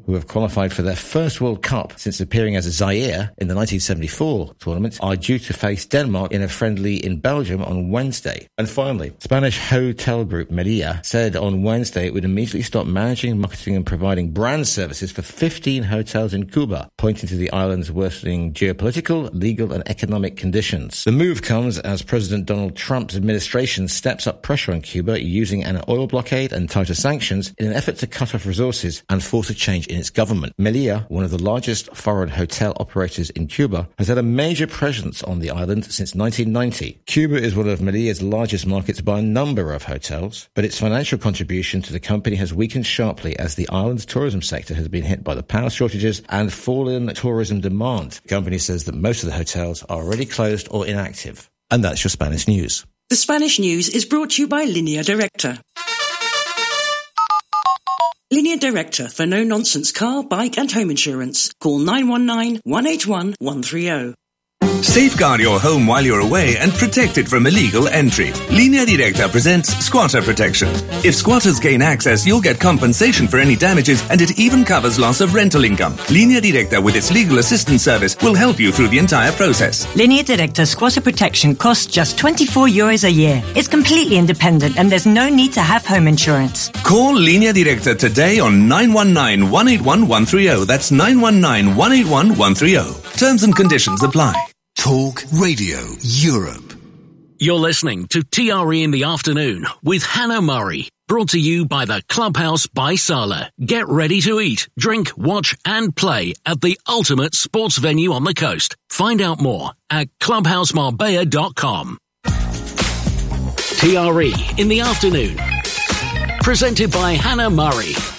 who have qualified for their first World Cup since appearing as Zaire in the 1974 tournament, are due to face Denmark in a friendly in Belgium on Wednesday. And finally, Spanish hotel group Meliá said on Wednesday it would immediately stop managing, marketing and providing brand services for 15 hotels in Cuba, pointing to the island's worsening geopolitical, legal and economic conditions. The move comes as President Donald Trump's administration steps up pressure on Cuba using an oil blockade and tighter sanctions in an effort to cut off resources and force a change in its government. Meliá, one of the largest foreign hotel operators in Cuba, has had a major presence on the island since 1990. Cuba is one of Meliá's largest markets by a number of hotels, but its financial contribution to the company has weakened sharply as the island's tourism sector has been hit by the power shortages and fallen tourism demand. The company says that most of the hotels are already closed or inactive. And that's your Spanish news. The Spanish news is brought to you by Línea Directa. Línea Directa for no-nonsense car, bike and home insurance. Call 919-181-130. Safeguard your home while you're away and protect it from illegal entry. Línea Directa presents Squatter Protection. If squatters gain access, you'll get compensation for any damages, and it even covers loss of rental income. Línea Directa, with its legal assistance service, will help you through the entire process. Línea Directa Squatter Protection costs just €24 a year. It's completely independent and there's no need to have home insurance. Call Línea Directa today on 919-181-130. That's 919-181-130. Terms and conditions apply. Talk Radio Europe. You're listening to TRE in the Afternoon with Hannah Murray. Brought to you by the Clubhouse by Sala. Get ready to eat, drink, watch and play at the ultimate sports venue on the coast. Find out more at clubhousemarbella.com. TRE in the Afternoon. Presented by Hannah Murray.